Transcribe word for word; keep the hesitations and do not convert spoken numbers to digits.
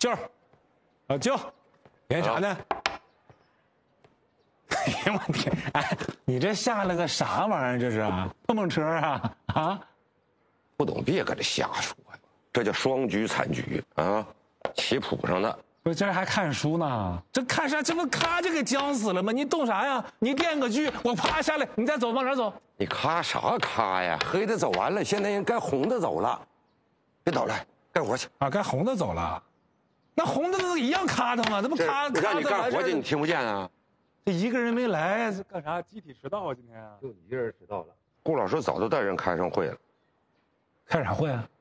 舅，啊舅，干啥呢？哎呀我天！哎，你这下了个啥玩意儿？这是啊，碰碰车啊啊！ 不懂别搁这瞎说呀，这叫双局惨局啊，棋谱上的。 不是，这还看书呢？这看啥？这不咔就给僵死了吗？你懂啥呀？你电个锯，我啪下来，你再走，往哪走？ 你咔啥咔呀？黑的走完了，现在人该红的走了，别捣乱，干活去啊！该红的走了，那红的都一样咔他吗？这不咔咔让你干活去，你听不见啊？ 这一个人没来，干啥？集体迟到啊？今天啊？ 就你一人迟到了。顾老师早就带人开上会了。 开啥会啊？